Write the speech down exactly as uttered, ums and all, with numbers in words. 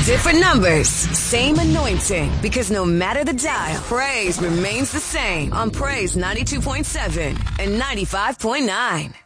Different numbers, same anointing. Because no matter the dial, praise remains the same on Praise ninety-two point seven and ninety-five point nine.